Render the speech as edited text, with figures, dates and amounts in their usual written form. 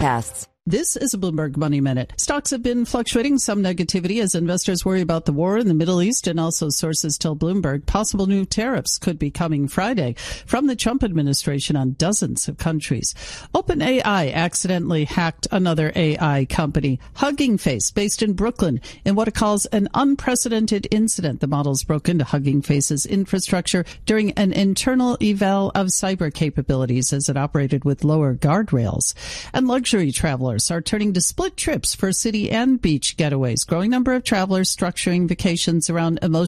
forecasts. This is a Bloomberg Money Minute. Stocks have been fluctuating, some negativity as investors worry about the war in the Middle East, and also sources tell Bloomberg possible new tariffs could be coming Friday from the Trump administration on dozens of countries. OpenAI accidentally hacked another AI company, Hugging Face, based in Brooklyn, in what it calls an unprecedented incident. The models broke into Hugging Face's infrastructure during an internal eval of cyber capabilities as it operated with lower guardrails. And luxury travelers are turning to split trips for city and beach getaways. Growing number of travelers structuring vacations around